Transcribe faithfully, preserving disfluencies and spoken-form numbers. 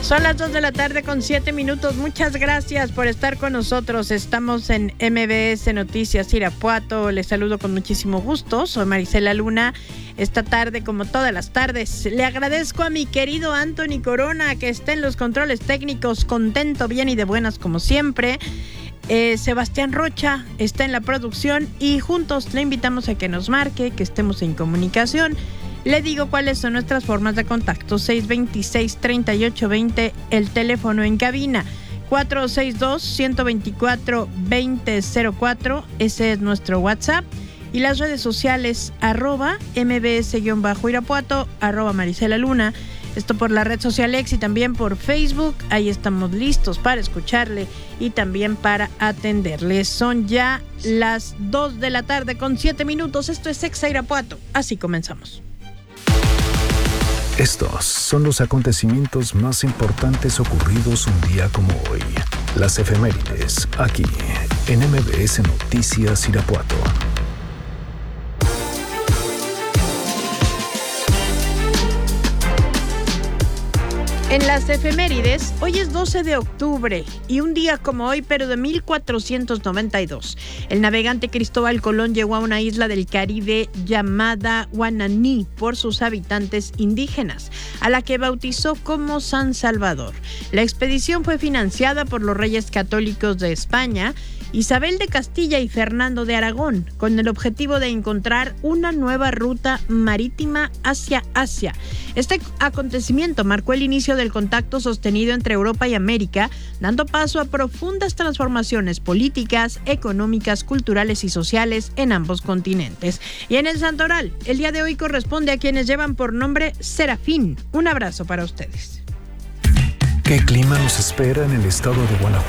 Son las dos de la tarde con siete minutos. Muchas gracias por estar con nosotros. Estamos en M B S Noticias Irapuato. Les saludo con muchísimo gusto. Soy Marisela Luna. Esta tarde, como todas las tardes, le agradezco a mi querido Anthony Corona, que está en los controles técnicos, contento, bien y de buenas como siempre. Eh, Sebastián Rocha está en la producción y juntos le invitamos a que nos marque, que estemos en comunicación. Le digo cuáles son nuestras formas de contacto: seis dos seis, tres ocho dos cero, el teléfono en cabina cuatro seis dos, uno dos cuatro, dos cero cero cuatro, ese es nuestro WhatsApp, y las redes sociales arroba mbs-irapuato, arroba Marisela Luna, esto por la red social X y también por Facebook. Ahí estamos listos para escucharle y también para atenderle. Son ya las dos de la tarde con siete minutos, esto es Exa Irapuato, así comenzamos. Estos son los acontecimientos más importantes ocurridos un día como hoy. Las efemérides, aquí, en M B S Noticias Irapuato. En las efemérides, hoy es doce de octubre y un día como hoy, pero de mil cuatrocientos noventa y dos, el navegante Cristóbal Colón llegó a una isla del Caribe llamada Guananí por sus habitantes indígenas, a la que bautizó como San Salvador. La expedición fue financiada por los reyes católicos de España, Isabel de Castilla y Fernando de Aragón, con el objetivo de encontrar una nueva ruta marítima hacia Asia. Este acontecimiento marcó el inicio del contacto sostenido entre Europa y América, dando paso a profundas transformaciones políticas, económicas, culturales y sociales en ambos continentes. Y en el Santoral, el día de hoy corresponde a quienes llevan por nombre Serafín. Un abrazo para ustedes. ¿Qué clima nos espera en el estado de Guanajuato?